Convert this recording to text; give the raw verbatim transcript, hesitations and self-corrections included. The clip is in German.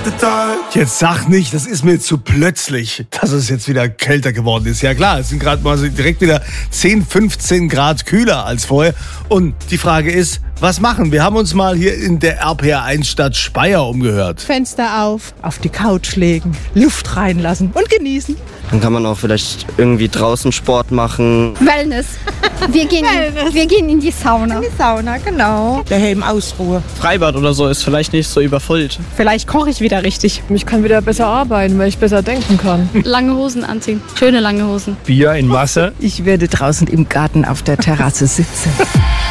Jetzt sag nicht, das ist mir zu plötzlich, dass es jetzt wieder kälter geworden ist. Ja klar, es sind gerade mal so direkt wieder zehn, fünfzehn Grad kühler als vorher. Und die Frage ist, was machen? Wir haben uns mal hier in der R P R eins Stadt Speyer umgehört. Fenster auf, auf die Couch legen, Luft reinlassen und genießen. Dann kann man auch vielleicht irgendwie draußen Sport machen. Wellness. Wir gehen, Wellness. In, wir gehen in die Sauna. In die Sauna, genau. Daheim Ausruhe. Freibad oder so ist vielleicht nicht so überfüllt. Vielleicht koche ich wieder richtig. Ich kann wieder besser arbeiten, weil ich besser denken kann. Lange Hosen anziehen. Schöne lange Hosen. Bier in Masse. Ich werde draußen im Garten auf der Terrasse sitzen.